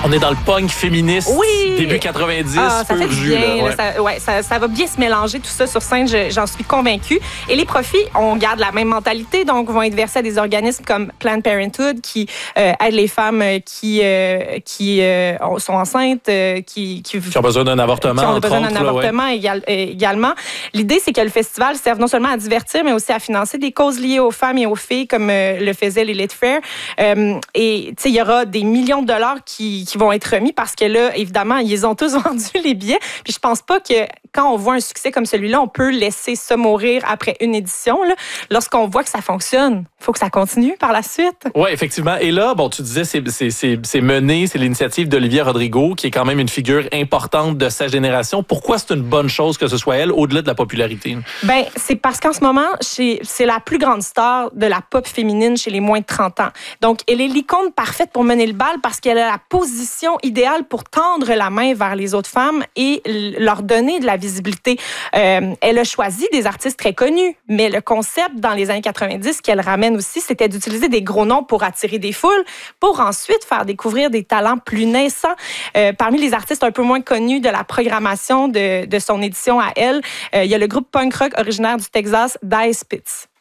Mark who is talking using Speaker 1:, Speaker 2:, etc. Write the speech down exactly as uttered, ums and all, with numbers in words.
Speaker 1: On est dans le punk féministe,
Speaker 2: oui.
Speaker 1: début quatre-vingt-dix,
Speaker 2: ah, ça
Speaker 1: pur
Speaker 2: fait
Speaker 1: jus.
Speaker 2: Bien,
Speaker 1: là, ouais.
Speaker 2: Ça, ouais, ça, ça va bien se mélanger tout ça sur scène, je, j'en suis convaincue. Et les profits, on garde la même mentalité, donc vont être versés à des organismes comme Planned Parenthood qui euh, aident les femmes qui, euh, qui euh, sont enceintes, euh, qui, qui,
Speaker 1: qui ont besoin d'un avortement,
Speaker 2: qui ont
Speaker 1: entre
Speaker 2: besoin d'un
Speaker 1: autres,
Speaker 2: avortement
Speaker 1: là, ouais.
Speaker 2: égal, également. L'idée, c'est que le festival serve non seulement à divertir, mais aussi à financer des causes liées aux femmes et aux filles, comme euh, le faisait l'Elite Fair. Euh, et tu sais, il y aura des millions de dollars qui, qui vont être remis parce que là, évidemment, ils ont tous vendu les billets. Puis je pense pas que quand on voit un succès comme celui-là, on peut laisser ça mourir après une édition. Là. Lorsqu'on voit que ça fonctionne, il faut que ça continue par la suite.
Speaker 1: Oui, effectivement. Et là, bon, tu disais, c'est, c'est, c'est, c'est mené, c'est l'initiative d'Olivia Rodrigo, qui est quand même une figure importante de sa génération. Pourquoi c'est une bonne chose que ce soit elle, au-delà de la popularité?
Speaker 2: Ben, c'est parce qu'en ce moment, chez, c'est la plus grande star de la pop féminine chez les moins de trente ans. Donc, elle est l'icône parfaite pour mener le bal parce qu'elle a la position idéale pour tendre la main vers les autres femmes et leur donner de la visibilité. Euh, elle a choisi des artistes très connus, mais le concept dans les années quatre-vingt-dix qu'elle ramène aussi, c'était d'utiliser des gros noms pour attirer des foules, pour ensuite faire découvrir des talents plus naissants. Euh, parmi les artistes un peu moins connus de la programmation de, de son édition à elle, euh, il y a le groupe punk rock originaire du Texas, Dice Spitz.